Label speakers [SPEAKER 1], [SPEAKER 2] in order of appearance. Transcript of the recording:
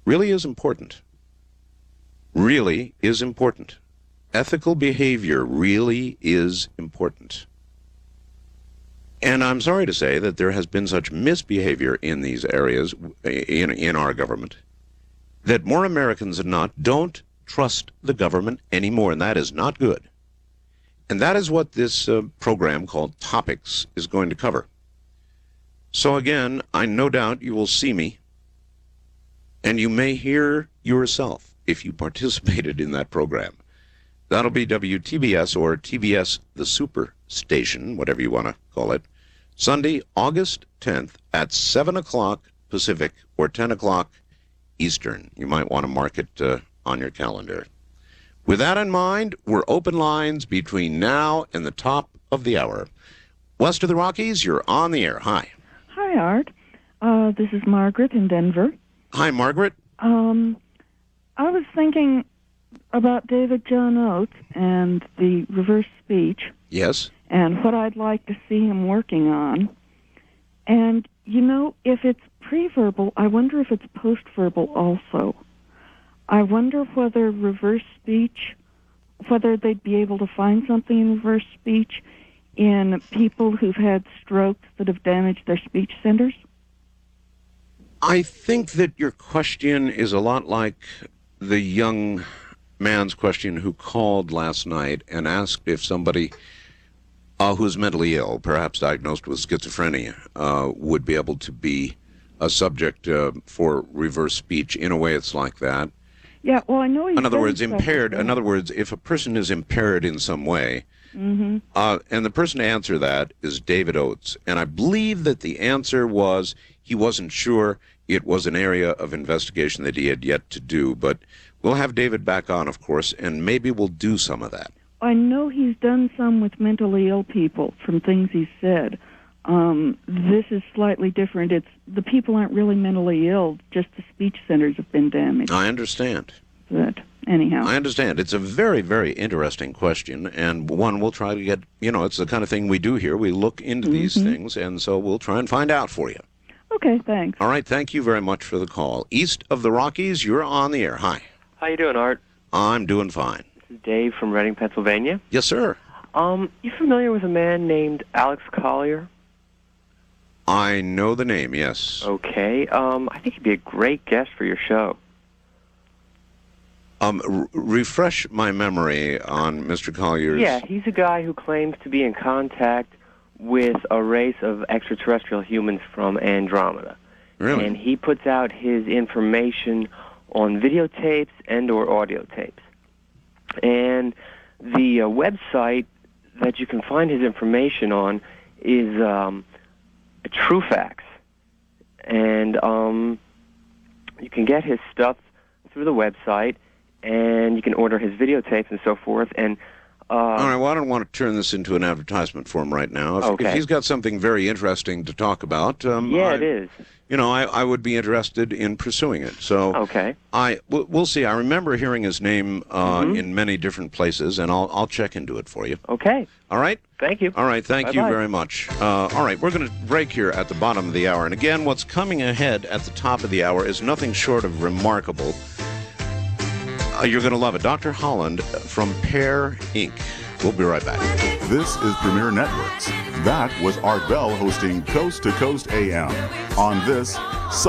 [SPEAKER 1] really is important. Really is important. Ethical behavior really is important. And I'm sorry to say that there has been such misbehavior in these areas, in our government, that more Americans than not don't trust the government anymore, and that is not good. And that is what this program called Topics is going to cover. So again, I no doubt you will see me, and you may hear yourself if you participated in that program. That'll be WTBS or TBS the Super Station, whatever you want to call it, Sunday, August 10th at 7 o'clock Pacific or 10 o'clock Eastern. You might want to mark it on your calendar. With that in mind, we're open lines between now and the top of the hour. West of the Rockies, you're on the air. Hi.
[SPEAKER 2] Hi, Art. This is Margaret in Denver.
[SPEAKER 1] Hi, Margaret.
[SPEAKER 2] I was thinking about David John Oates and the reverse speech.
[SPEAKER 1] Yes.
[SPEAKER 2] And what I'd like to see him working on. And, you know, if it's pre-verbal, I wonder if it's post-verbal also. I wonder whether reverse speech, whether they'd be able to find something in reverse speech in people who've had strokes that have damaged their speech centers.
[SPEAKER 1] I think that your question is a lot like the young man's question who called last night and asked if somebody who's mentally ill, perhaps diagnosed with schizophrenia, would be able to be a subject for reverse speech. In a way, it's like that.
[SPEAKER 2] Yeah, well, I know he's
[SPEAKER 1] in other words, impaired. In other words, if a person is impaired in some way, and the person to answer that is David Oates, and I believe that the answer was he wasn't sure. It was an area of investigation that he had yet to do, but we'll have David back on, of course, and maybe we'll do some of that.
[SPEAKER 2] I know he's done some with mentally ill people from things he said. This is slightly different. It's the people aren't really mentally ill, just the speech centers have been damaged.
[SPEAKER 1] I understand.
[SPEAKER 2] But anyhow.
[SPEAKER 1] I understand. It's a very, very interesting question, and one we'll try to get, it's the kind of thing we do here. We look into these things, and so we'll try and find out for you.
[SPEAKER 2] Okay, thanks.
[SPEAKER 1] All right, thank you very much for the call. East of the Rockies, you're on the air. Hi.
[SPEAKER 3] How you doing, Art?
[SPEAKER 1] I'm doing fine.
[SPEAKER 3] This is Dave from Reading, Pennsylvania.
[SPEAKER 1] Yes, sir.
[SPEAKER 3] You familiar with a man named Alex Collier?
[SPEAKER 1] I know the name, yes.
[SPEAKER 3] Okay. I think he'd be a great guest for your show.
[SPEAKER 1] Refresh my memory on Mr. Collier's...
[SPEAKER 3] Yeah, he's a guy who claims to be in contact with a race of extraterrestrial humans from Andromeda.
[SPEAKER 1] Really?
[SPEAKER 3] And he puts out his information on videotapes and or audio tapes. And the website that you can find his information on is TrueFacts. And you can get his stuff through the website, and you can order his videotapes and so forth. And
[SPEAKER 1] all right, well, I don't want to turn this into an advertisement for him right now. If he's got something very interesting to talk about,
[SPEAKER 3] it is.
[SPEAKER 1] I would be interested in pursuing it. So we'll see. I remember hearing his name in many different places, and I'll check into it for you.
[SPEAKER 3] Okay.
[SPEAKER 1] All right?
[SPEAKER 3] Thank you.
[SPEAKER 1] All right, thank you very much. All right, we're going to break here at the bottom of the hour. And again, what's coming ahead at the top of the hour is nothing short of remarkable. You're going to love it. Dr. Holland from Pear Inc. We'll be right back.
[SPEAKER 4] This is Premier Networks. That was Art Bell hosting Coast to Coast AM on this